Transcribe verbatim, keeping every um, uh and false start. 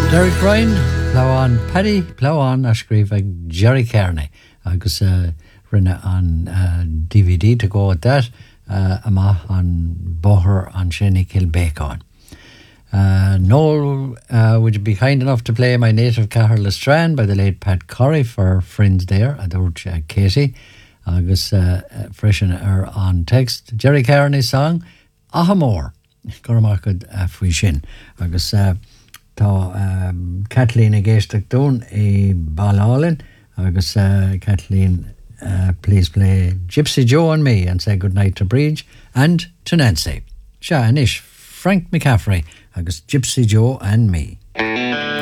Derek Ryan, Pláán Paddy, Pláán a scríb ag Jerry Kearney agus uh, rinne an uh, D V D to go with that uh, ama an boher an Shenny Kilbacon. Uh, Noel, uh, would you be kind enough to play My Native Cahir Lestrand by the late Pat Curry for friends there, Adorch uh, Katie, agus uh, uh, freshen er on text. Jerry Kearney's song, Ahamore, Gormarkad uh, Fuishin, agus uh, Tá um, Kathleen a géisteach dún I Balálin agus uh, Kathleen uh, please play Gypsy Joe and Me and say good night to Bridge and to Nancy. Sha anish Frank McCaffrey agus Gypsy Joe and Me.